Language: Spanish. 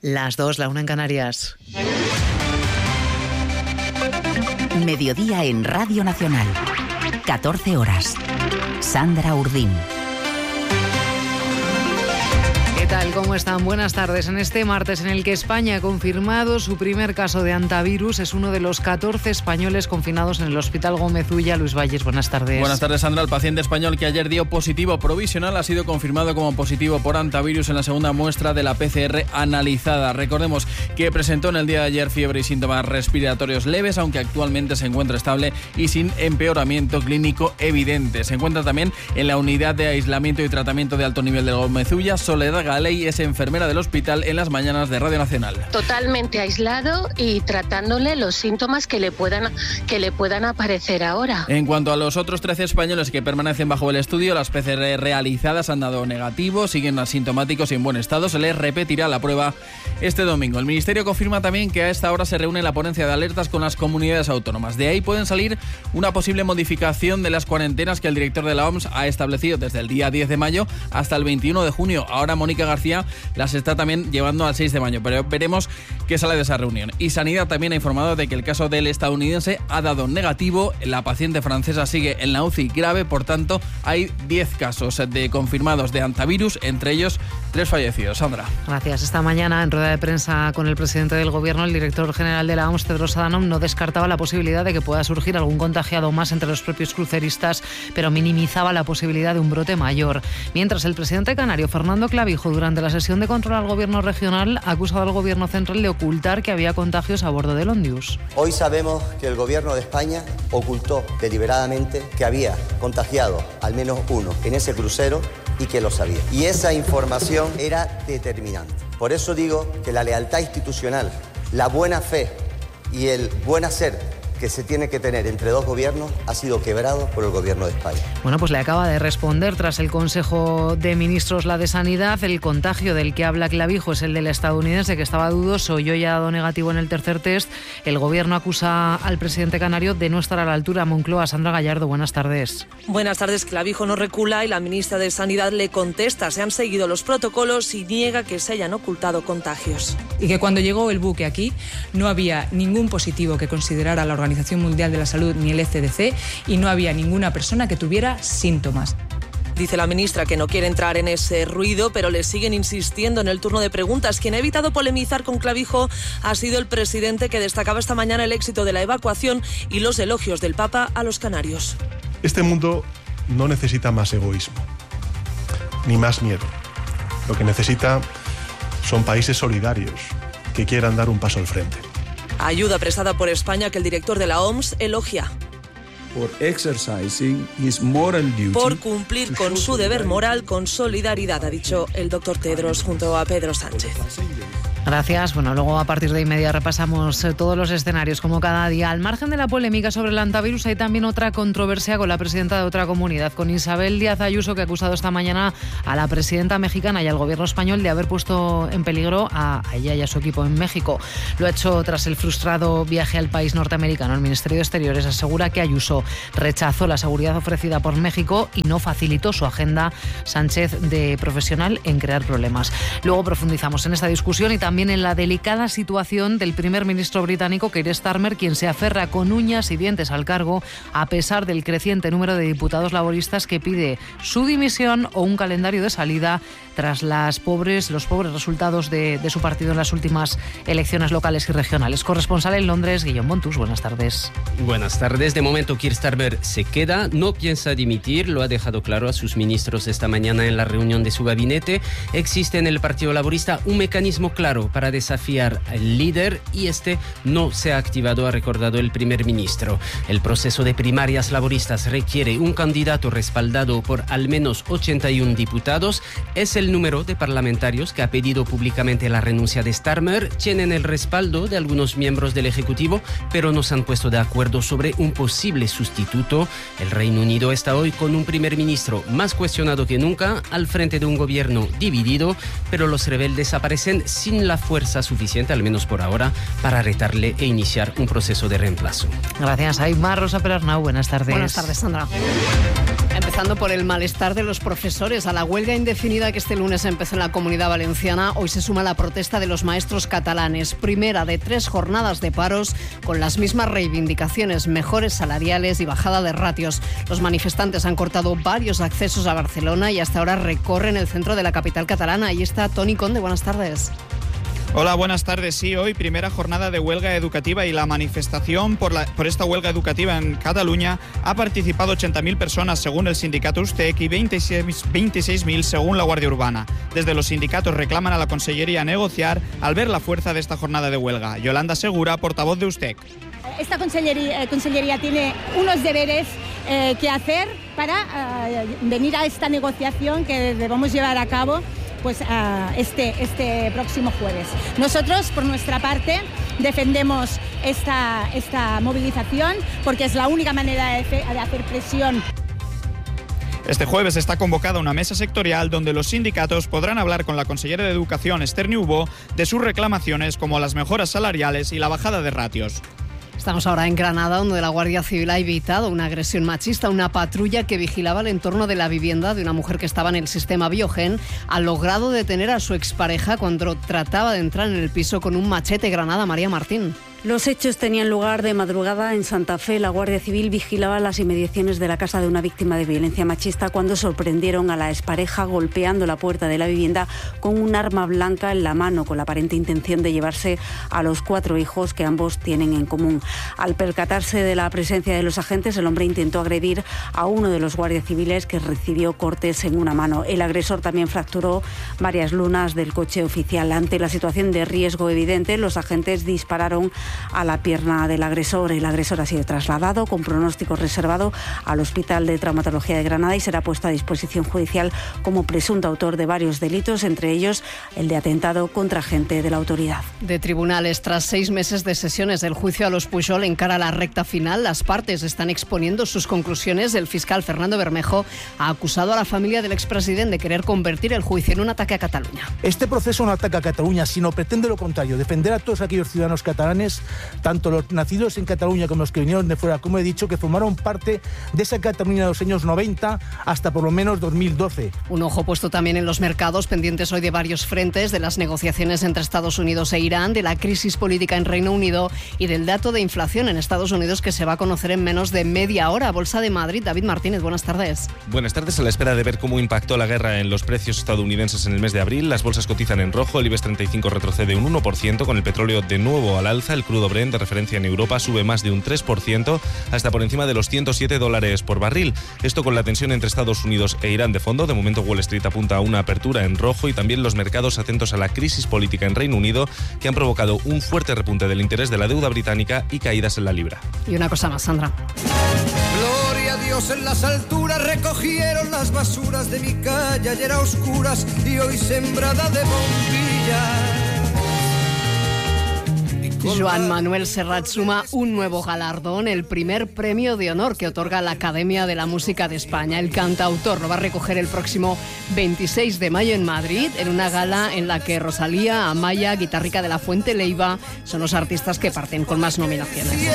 Las 2, la 1 en Canarias. Mediodía en Radio Nacional. 14 horas. Sandra Urdín. ¿Qué tal? ¿Cómo están? Buenas tardes. En este martes en el que España ha confirmado su primer caso de hantavirus, es uno de los 14 españoles confinados en el Hospital Gómez Ulla. Luis Valles, buenas tardes. Buenas tardes, Sandra. El paciente español que ayer dio positivo provisional ha sido confirmado como positivo por hantavirus en la segunda muestra de la PCR analizada. Recordemos que presentó en el día de ayer fiebre y síntomas respiratorios leves, aunque actualmente se encuentra estable y sin empeoramiento clínico evidente. Se encuentra también en la unidad de aislamiento y tratamiento de alto nivel del Gómez Ulla. Soledad Galey es enfermera del hospital en las mañanas de Radio Nacional. Totalmente aislado y tratándole los síntomas que le puedan aparecer ahora. En cuanto a los otros 13 españoles que permanecen bajo el estudio, las PCR realizadas han dado negativo, siguen asintomáticos y en buen estado. Se les repetirá la prueba este domingo. El Ministerio confirma también que a esta hora se reúne la ponencia de alertas con las comunidades autónomas. De ahí pueden salir una posible modificación de las cuarentenas que el director de la OMS ha establecido desde el día 10 de mayo hasta el 21 de junio. Ahora Mónica García las está también llevando al 6 de mayo, pero veremos qué sale de esa reunión. Y Sanidad también ha informado de que el caso del estadounidense ha dado negativo. La paciente francesa sigue en la UCI grave, por tanto hay 10 casos de confirmados de hantavirus, entre ellos 3 fallecidos. Sandra. Gracias. Esta mañana en rueda de prensa con el presidente del Gobierno, el director general de la OMS, Tedros Adhanom, no descartaba la posibilidad de que pueda surgir algún contagiado más entre los propios cruceristas, pero minimizaba la posibilidad de un brote mayor. Mientras el presidente canario, Fernando Clavijo, durante la sesión de control al Gobierno regional, ha acusado al Gobierno central de ocultar que había contagios a bordo del Ondius. Hoy sabemos que el Gobierno de España ocultó deliberadamente que había contagiado al menos uno en ese crucero y que lo sabía. Y esa información era determinante. Por eso digo que la lealtad institucional, la buena fe y el buen hacer que se tiene que tener entre dos gobiernos ha sido quebrado por el Gobierno de España. Bueno, pues le acaba de responder tras el Consejo de Ministros la de Sanidad. El contagio del que habla Clavijo es el del estadounidense, que estaba dudoso y hoy ha dado negativo en el tercer test. El Gobierno acusa al presidente canario de no estar a la altura. Moncloa, Sandra Gallardo, buenas tardes. Buenas tardes. Clavijo no recula y la ministra de Sanidad le contesta. Se han seguido los protocolos y niega que se hayan ocultado contagios. Y que cuando llegó el buque aquí no había ningún positivo que considerara la Organización Mundial de la Salud ni el ECDC y no había ninguna persona que tuviera síntomas. Dice la ministra que no quiere entrar en ese ruido, pero le siguen insistiendo en el turno de preguntas. Quien ha evitado polemizar con Clavijo ha sido el presidente, que destacaba esta mañana el éxito de la evacuación y los elogios del Papa a los canarios. Este mundo no necesita más egoísmo, ni más miedo. Lo que necesita son países solidarios que quieran dar un paso al frente. Ayuda prestada por España que el director de la OMS elogia. Por cumplir con su deber moral con solidaridad, ha dicho el doctor Tedros junto a Pedro Sánchez. Gracias. Bueno, luego a partir de inmediato repasamos todos los escenarios como cada día. Al margen de la polémica sobre el hantavirus, hay también otra controversia con la presidenta de otra comunidad, con Isabel Díaz Ayuso, que ha acusado esta mañana a la presidenta mexicana y al gobierno español de haber puesto en peligro a ella y a su equipo en México. Lo ha hecho tras el frustrado viaje al país norteamericano. El Ministerio de Exteriores asegura que Ayuso rechazó la seguridad ofrecida por México y no facilitó su agenda Sánchez de profesional en crear problemas. Luego profundizamos en esta discusión y también en la delicada situación del primer ministro británico Keir Starmer, quien se aferra con uñas y dientes al cargo a pesar del creciente número de diputados laboristas que pide su dimisión o un calendario de salida tras los pobres resultados de su partido en las últimas elecciones locales y regionales. Corresponsal en Londres, Guillaume Montus, buenas tardes. Buenas tardes. De momento Keir Starmer se queda, no piensa dimitir, lo ha dejado claro a sus ministros esta mañana en la reunión de su gabinete. Existe en el Partido Laborista un mecanismo claro para desafiar al líder y este no se ha activado, ha recordado el primer ministro. El proceso de primarias laboristas requiere un candidato respaldado por al menos 81 diputados. Es el número de parlamentarios que ha pedido públicamente la renuncia de Starmer. Tienen el respaldo de algunos miembros del Ejecutivo, pero no se han puesto de acuerdo sobre un posible sustituto. El Reino Unido está hoy con un primer ministro más cuestionado que nunca, al frente de un gobierno dividido, pero los rebeldes aparecen sin la fuerza suficiente, al menos por ahora, para retarle e iniciar un proceso de reemplazo. Gracias, Aymar. Rosa Perarnau, buenas tardes. Buenas tardes, Sandra. Empezando por el malestar de los profesores. A la huelga indefinida que este lunes empezó en la Comunidad Valenciana, hoy se suma la protesta de los maestros catalanes. Primera de 3 jornadas de paros con las mismas reivindicaciones, mejores salariales y bajada de ratios. Los manifestantes han cortado varios accesos a Barcelona y hasta ahora recorren el centro de la capital catalana. Ahí está Toni Conde, buenas tardes. Hola, buenas tardes. Sí, hoy primera jornada de huelga educativa y la manifestación por esta huelga educativa en Cataluña ha participado 80.000 personas según el sindicato USTEC y 26.000 según la Guardia Urbana. Desde los sindicatos reclaman a la Consellería negociar al ver la fuerza de esta jornada de huelga. Yolanda Segura, portavoz de USTEC. Esta consellería tiene unos deberes que hacer para venir a esta negociación que debemos llevar a cabo pues este próximo jueves. Nosotros, por nuestra parte, defendemos esta movilización porque es la única manera de hacer presión. Este jueves está convocada una mesa sectorial donde los sindicatos podrán hablar con la consellera de Educación, Esther Niubó, de sus reclamaciones como las mejoras salariales y la bajada de ratios. Estamos ahora en Granada, donde la Guardia Civil ha evitado una agresión machista. Una patrulla que vigilaba el entorno de la vivienda de una mujer que estaba en el sistema Biogen ha logrado detener a su expareja cuando trataba de entrar en el piso con un machete. Granada, María Martín. Los hechos tenían lugar de madrugada en Santa Fe. La Guardia Civil vigilaba las inmediaciones de la casa de una víctima de violencia machista cuando sorprendieron a la expareja golpeando la puerta de la vivienda con un arma blanca en la mano, con la aparente intención de llevarse a los 4 hijos que ambos tienen en común. Al percatarse de la presencia de los agentes, el hombre intentó agredir a uno de los guardias civiles, que recibió cortes en una mano. El agresor también fracturó varias lunas del coche oficial. Ante la situación de riesgo evidente, los agentes dispararon a la pierna del agresor. El agresor ha sido trasladado con pronóstico reservado al Hospital de Traumatología de Granada y será puesto a disposición judicial como presunto autor de varios delitos, entre ellos el de atentado contra agente de la autoridad. De tribunales, tras 6 meses de sesiones, el juicio a los Pujol encara la recta final. Las partes están exponiendo sus conclusiones. El fiscal Fernando Bermejo ha acusado a la familia del expresidente de querer convertir el juicio en un ataque a Cataluña. Este proceso no ataca a Cataluña, sino pretende lo contrario, defender a todos aquellos ciudadanos catalanes, tanto los nacidos en Cataluña como los que vinieron de fuera, como he dicho, que formaron parte de esa Cataluña de los años 90 hasta por lo menos 2012. Un ojo puesto también en los mercados, pendientes hoy de varios frentes, de las negociaciones entre Estados Unidos e Irán, de la crisis política en Reino Unido y del dato de inflación en Estados Unidos que se va a conocer en menos de media hora. Bolsa de Madrid, David Martínez, buenas tardes. Buenas tardes. A la espera de ver cómo impactó la guerra en los precios estadounidenses en el mes de abril, las bolsas cotizan en rojo, el IBEX 35 retrocede un 1%, con el petróleo de nuevo al alza, el crudo Brent de referencia en Europa sube más de un 3%, hasta por encima de los $107 por barril. Esto con la tensión entre Estados Unidos e Irán de fondo. De momento Wall Street apunta a una apertura en rojo y también los mercados atentos a la crisis política en Reino Unido, que han provocado un fuerte repunte del interés de la deuda británica y caídas en la libra. Y una cosa más, Sandra. Gloria a Dios en las alturas, recogieron las basuras de mi calle, ayer a oscuras y hoy sembrada de bombillas. Joan Manuel Serrat suma un nuevo galardón, el primer premio de honor que otorga la Academia de la Música de España. El cantautor lo va a recoger el próximo 26 de mayo en Madrid, en una gala en la que Rosalía, Amaya, Guitarrica de la Fuente, Leiva son los artistas que parten con más nominaciones.